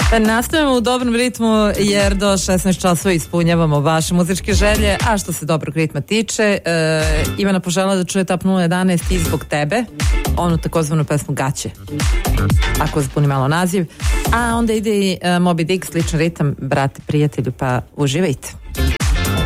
Nastavljamo u dobrom ritmu jer do 16 časova ispunjavamo vaše muzičke želje, a što se dobrog ritma tiče, Ivana požela da čuje Top 011 i Zbog tebe, onu takozvanu pesmu Gaće, ako zbuni malo naziv, a onda ide i Moby Dick, sličan ritam, brate prijatelju, pa uživajte.